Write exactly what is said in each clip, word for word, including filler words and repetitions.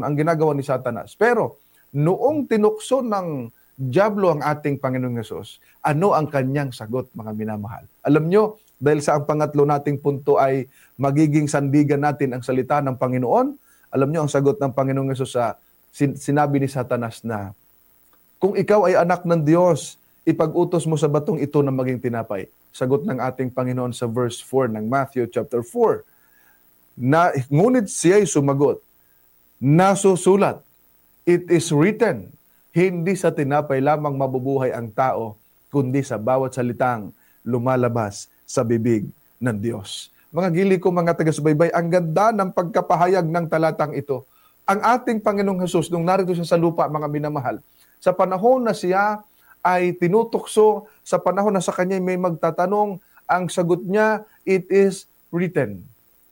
lamang ang ginagawa ni Satanas. Pero noong tinukso ng Diablo ang ating Panginoong Hesus, ano ang kanyang sagot, mga minamahal? Alam nyo, dahil sa ang pangatlo nating punto ay magiging sandigan natin ang salita ng Panginoon, alam nyo ang sagot ng Panginoong Hesus sa sin- sinabi ni Satanas na, kung ikaw ay anak ng Diyos, ipag-utos mo sa batong ito na maging tinapay. Sagot ng ating Panginoon sa verse four ng Matthew chapter four. Na, ngunit siya'y sumagot, nasusulat, it is written, hindi sa tinapay lamang mabubuhay ang tao, kundi sa bawat salitang lumalabas sa bibig ng Diyos. Mga gili ko, mga taga-subaybay, ang ganda ng pagkapahayag ng talatang ito. Ang ating Panginoong Hesus, nung narito siya sa lupa, mga minamahal, sa panahon na siya ay tinutukso, sa panahon na sa kanya may magtatanong, ang sagot niya, it is written.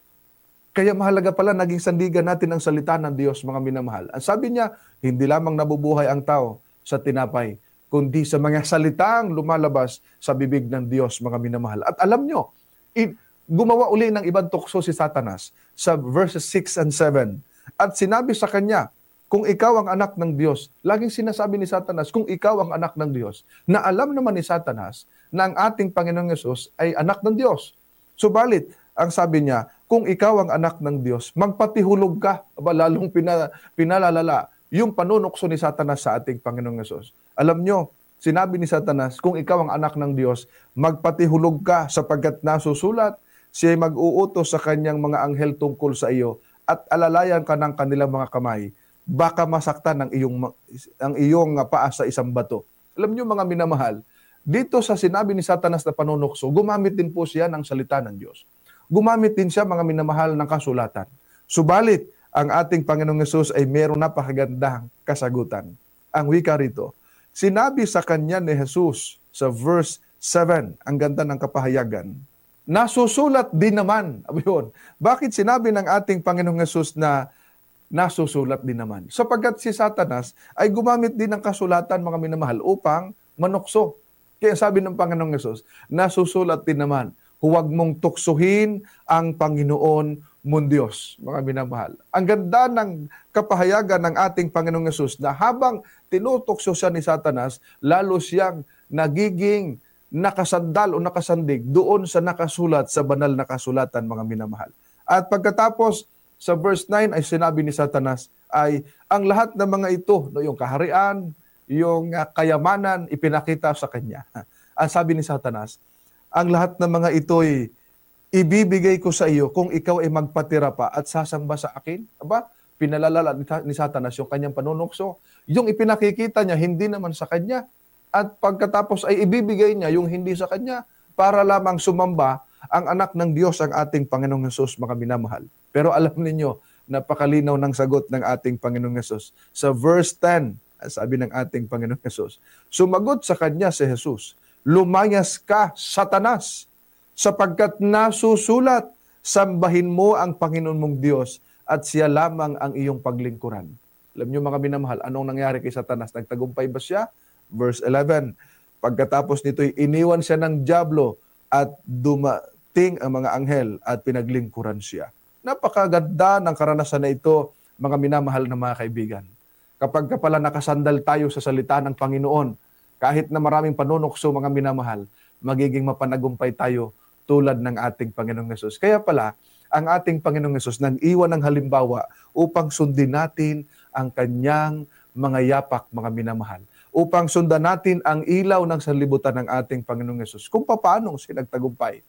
Kaya mahalaga pala naging sandigan natin ang salita ng Diyos, mga minamahal. Ang sabi niya, hindi lamang nabubuhay ang tao sa tinapay, kundi sa mga salitang lumalabas sa bibig ng Diyos, mga minamahal. At alam nyo, it, gumawa uli ng ibang tukso si Satanas sa verses six and seven. At sinabi sa kanya, kung ikaw ang anak ng Diyos, laging sinasabi ni Satanas, kung ikaw ang anak ng Diyos, na alam naman ni Satanas na ang ating Panginoong Hesus ay anak ng Diyos. Subalit, ang sabi niya, kung ikaw ang anak ng Diyos, magpatihulog ka. Aba, lalong pina, pinalalala yung panunukso ni Satanas sa ating Panginoong Hesus. Alam nyo, sinabi ni Satanas, kung ikaw ang anak ng Diyos, magpatihulog ka sapagkat nasusulat, siya'y mag-uutos sa kanyang mga anghel tungkol sa iyo at alalayan ka ng kanilang mga kamay, baka masaktan ang iyong, ang iyong paa sa isang bato. Alam nyo, mga minamahal, dito sa sinabi ni Satanas na panunukso, gumamit din po siya ng salita ng Diyos. Gumamit din siya, mga minamahal, ng kasulatan. Subalit, ang ating Panginoong Hesus ay mayroong napakagandang kasagutan. Ang wika rito, sinabi sa kanya ni Hesus sa verse seven, ang ganda ng kapahayagan, nasusulat din naman. Yun. Bakit sinabi ng ating Panginoong Hesus na nasusulat din naman? Sapagkat si Satanas ay gumamit din ng kasulatan, mga minamahal, upang manukso. Kaya sabi ng Panginoong Hesus, nasusulat din naman, huwag mong tuksuhin ang Panginoon mong Diyos, mga minamahal. Ang ganda ng kapahayagan ng ating Panginoong Hesus na habang tinutukso siya ni Satanas, lalo siyang nagiging nakasandal o nakasandig doon sa nakasulat sa banal na kasulatan, mga minamahal. At pagkatapos sa verse nine ay sinabi ni Satanas ay ang lahat ng mga ito, no, yung kaharian, yung uh, kayamanan, ipinakita sa kanya. Ang sabi ni Satanas, ang lahat ng mga ito'y ibibigay ko sa iyo kung ikaw ay magpatira pa at sasamba sa akin. Aba, pinalalala ni Satanas yung kanyang panunukso. Yung ipinakikita niya, hindi naman sa kanya. At pagkatapos ay ibibigay niya yung hindi sa kanya para lamang sumamba ang anak ng Diyos, ang ating Panginoong Hesus, mga minamahal. Pero alam ninyo, napakalinaw ng sagot ng ating Panginoong Hesus. Sa verse ten, sabi ng ating Panginoong Hesus, sumagot sa kanya si Hesus, lumayas ka, Satanas, sapagkat nasusulat, sambahin mo ang Panginoon mong Diyos at siya lamang ang iyong paglingkuran. Alam niyo, mga minamahal, anong nangyari kay Satanas? Nagtagumpay ba siya? Verse eleven, pagkatapos nito'y iniwan siya ng Diablo at dumating ang mga anghel at pinaglingkuran siya. Napakaganda ng karanasan na ito, mga minamahal na mga kaibigan. Kapag ka pala nakasandal tayo sa salita ng Panginoon, kahit na maraming panunukso, mga minamahal, magiging mapanagumpay tayo tulad ng ating Panginoong Hesus. Kaya pala, ang ating Panginoong Hesus nang iwan ng halimbawa upang sundin natin ang kanyang mga yapak, mga minamahal. Upang sundan natin ang ilaw ng sanlibutan ng ating Panginoong Hesus. Kung paano siya nagtagumpay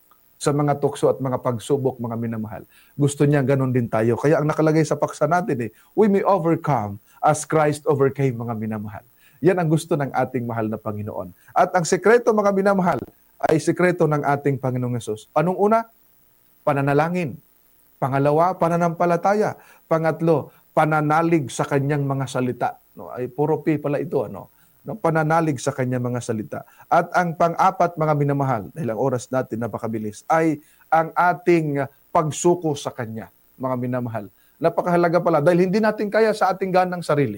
sa mga tukso at mga pagsubok, mga minamahal. Gusto niya ganon din tayo. Kaya ang nakalagay sa paksa natin eh, we may overcome as Christ overcame, mga minamahal. Yan ang gusto ng ating mahal na Panginoon. At ang sekreto, mga minamahal, ay sekreto ng ating Panginoong Hesus. Anong una? Pananalangin. Pangalawa, pananampalataya. Pangatlo, pananalig sa kanyang mga salita. No, ay puro P pala ito, ano? No, pananalig sa kanyang mga salita. At ang pang-apat, mga minamahal, dahil ang oras natin napakabilis, ay ang ating pagsuko sa kanya, mga minamahal. Napakahalaga pala dahil hindi natin kaya sa ating ganang sarili.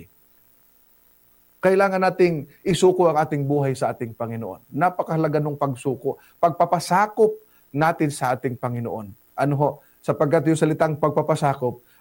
Kailangan nating isuko ang ating buhay sa ating Panginoon. Napakahalaga ng pagsuko, pagpapasakop natin sa ating Panginoon. Ano ho? Sapagkat yung salitang pagpapasakop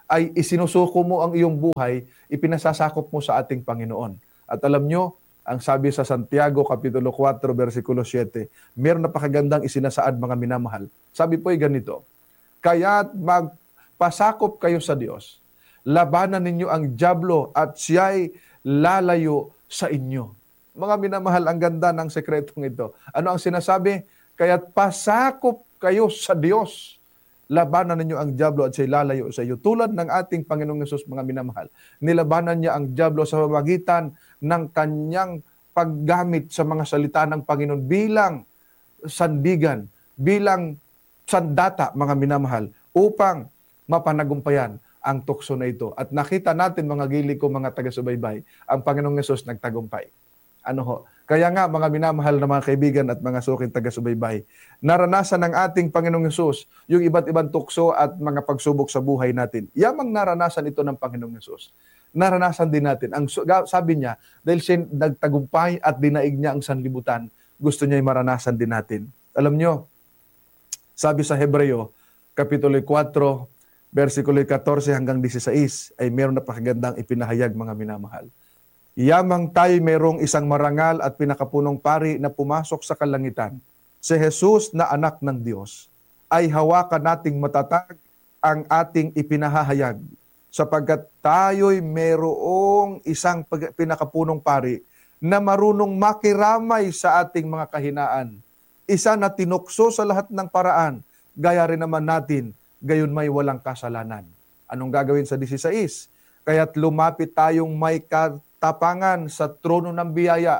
ay isinusuko mo ang iyong buhay, ipinasasakop mo sa ating Panginoon. At alam nyo, ang sabi sa Santiago Kapitulo four, versikulo seven, meron napakagandang isinasaad mga minamahal. Sabi po ay ganito, kaya't magpasakop kayo sa Diyos, labanan ninyo ang dyablo at siya'y lalayo sa inyo. Mga minamahal, ang ganda ng sekretong ito. Ano ang sinasabi? Kaya't pasakop kayo sa Diyos, labanan ninyo ang dyablo at siya'y lalayo sa iyo. Tulad ng ating Panginoong Hesus, mga minamahal, nilabanan niya ang dyablo sa pamamagitan ng kanyang paggamit sa mga salita ng Panginoon bilang sandigan, bilang sandata, mga minamahal, upang mapanagumpayan ang tukso na ito. At nakita natin, mga gili ko, mga taga-subaybay, ang Panginoong Hesus nagtagumpay. Ano ho? Kaya nga, mga minamahal na mga kaibigan at mga suking taga-subaybay, naranasan ng ating Panginoong Hesus yung iba't ibang tukso at mga pagsubok sa buhay natin. Yamang naranasan ito ng Panginoong Hesus. Naranasan din natin. Ang sabi niya, dahil siya nagtagumpay at dinaig niya ang sanlibutan, gusto niya yung maranasan din natin. Alam niyo, sabi sa Hebreo, Kapitulo four, versikulo fourteen hanggang sixteen, ay meron na pakagandang ipinahayag, mga minamahal. Yamang tayo mayroong isang marangal at pinakapunong pari na pumasok sa kalangitan, si Jesus na anak ng Diyos, ay hawakan nating matatag ang ating ipinahahayag, sapagkat tayo'y mayroong isang pinakapunong pari na marunong makiramay sa ating mga kahinaan, isa na tinukso sa lahat ng paraan, gaya rin naman natin, gayon may walang kasalanan. Anong gagawin sa sixteen? Kaya't lumapit tayong may katapangan sa trono ng biyaya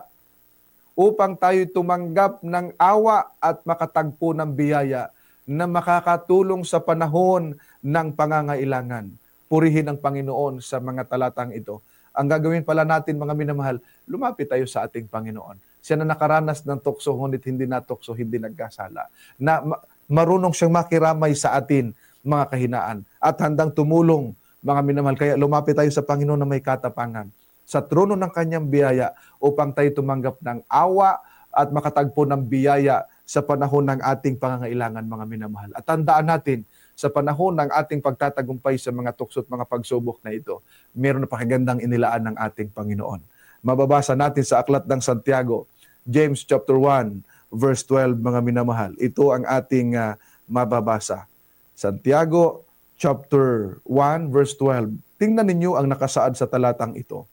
upang tayo tumanggap ng awa at makatagpo ng biyaya na makakatulong sa panahon ng pangangailangan. Purihin ang Panginoon sa mga talatang ito. Ang gagawin pala natin, mga minamahal, lumapit tayo sa ating Panginoon. Siya na nakaranas ng tukso, ngunit hindi natukso, hindi nagkasala. Na marunong siyang makiramay sa atin, mga kahinaan, at handang tumulong, mga minamahal. Kaya lumapit tayo sa Panginoon na may katapangan sa trono ng kanyang biyaya upang tayo tumanggap ng awa at makatagpo ng biyaya sa panahon ng ating pangangailangan, mga minamahal. At tandaan natin, sa panahon ng ating pagtatagumpay sa mga tukso at mga pagsubok na ito, meron na pakagandang inilaan ng ating Panginoon. Mababasa natin sa Aklat ng Santiago, James chapter one, verse twelve, mga minamahal. Ito ang ating uh, mababasa. Santiago chapter one, verse twelve. Tingnan ninyo ang nakasaad sa talatang ito.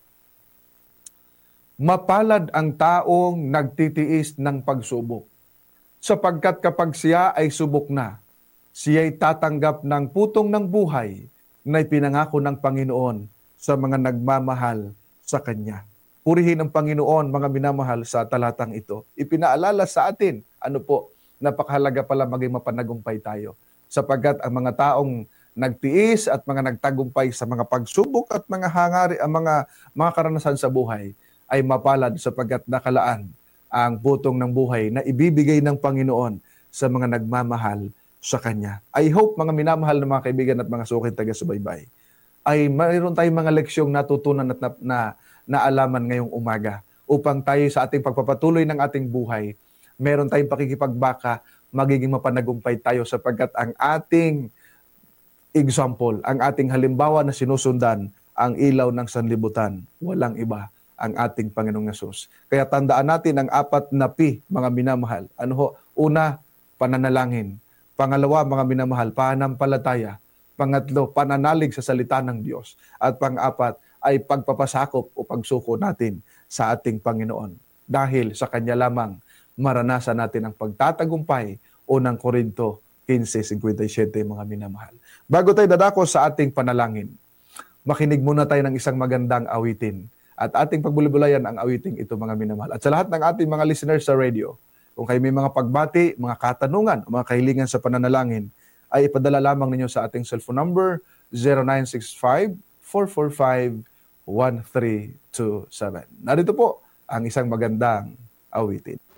Mapalad ang taong nagtitiis ng pagsubok, sapagkat kapag siya ay subok na, siya'y tatanggap ng putong ng buhay na ipinangako ng Panginoon sa mga nagmamahal sa Kanya. Purihin ang Panginoon, mga minamahal, sa talatang ito. Ipinaalala sa atin, ano po, napakahalaga pala maging mapanagumpay tayo. Sapagkat ang mga taong nagtiis at mga nagtagumpay sa mga pagsubok at mga hangari, ang mga, mga karanasan sa buhay, ay mapalad sapagkat nakalaan ang putong ng buhay na ibibigay ng Panginoon sa mga nagmamahal sa Kanya. I hope, mga minamahal na mga kaibigan at mga suking taga-subaybay, ay mayroon tayong mga leksyong natutunan at na, na, naalaman ngayong umaga upang tayo sa ating pagpapatuloy ng ating buhay, meron tayong pakikipagbaka, magiging mapanagumpay tayo sapagkat ang ating example, ang ating halimbawa na sinusundan, ang ilaw ng sanlibutan, walang iba, ang ating Panginoong Hesus. Kaya tandaan natin ang apat na P, mga minamahal. Ano ho? Una, pananalangin. Pangalawa, mga minamahal, pananampalataya. Pangatlo, pananalig sa salita ng Diyos. At pang-apat ay pagpapasakop o pagsuko natin sa ating Panginoon. Dahil sa Kanya lamang maranasan natin ang pagtatagumpay. Unang Korinto fifteen fifty-seven, mga minamahal. Bago tayo dadako sa ating panalangin, makinig muna tayo ng isang magandang awitin. At ating pagbulibulayan ang awiting ito, mga minamahal. At sa lahat ng ating mga listeners sa radio, kung kayo may mga pagbati, mga katanungan, o mga kahilingan sa pananalangin, ay ipadala lamang ninyo sa ating cellphone number zero nine six five, four four five, one three two seven. Narito po ang isang magandang awitin.